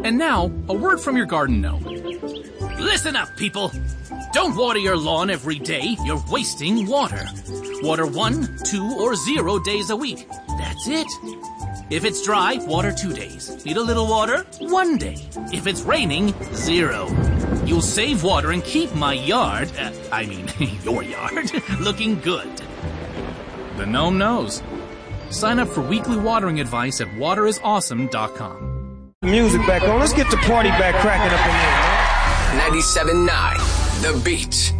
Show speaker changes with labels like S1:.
S1: And now, a word from your garden gnome.
S2: Listen up, people. Don't water your lawn every day. You're wasting water. Water 1, 2, or 0 days a week. That's it. If it's dry, water 2 days. Need a little water? 1 day. If it's raining, 0. You'll save water and keep my yard, your yard, looking good.
S1: The gnome knows. Sign up for weekly watering advice at waterisawesome.com.
S3: Music back on. Let's get the party back cracking up in here, man.
S4: 97.9 The Beat.